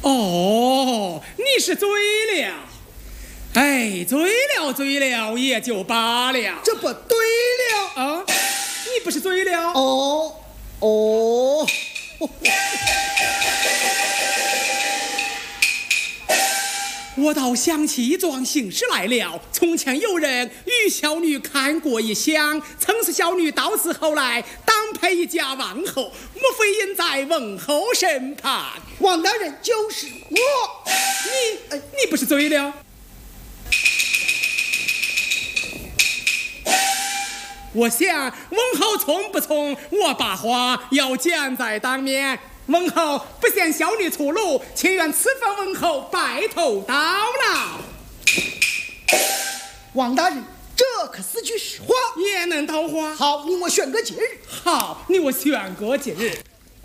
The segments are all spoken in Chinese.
哦，你是醉了。哎，醉了也就罢了。 这不对了啊！你不是醉了？ 哦。 我倒想起一桩形事来了。从前有人与小女看过一厢，曾是小女到死后来当配一家王后，莫非隐在王后身旁？ 王大人就是我。 你不是醉了？我想王后从不从，我把话要讲在当面。王后不嫌小女出路，情愿赐封王后白头到老。 王大人，这可是句实话， 也能套话。 好，你我选个节日。 好，你我选个节日。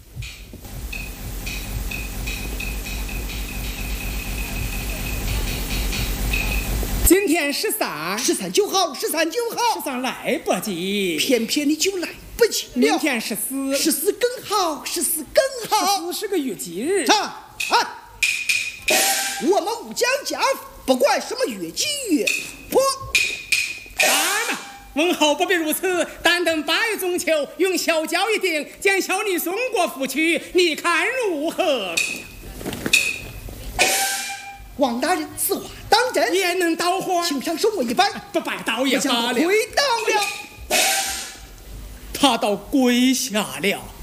今天13 就好 ，13来不及， 偏偏你就来不及了。 明天14 更好 ，14是个雨季日。 我们武将家不管什么越级越破。 当然，王后不必如此，但等8月中秋，用小轿一定，将小女送过府去，你看如何？ 王大人，此话当真？ 也能倒话， 请上受我一拜。 不拜倒也罢了。 跪倒了。 他倒跪下了。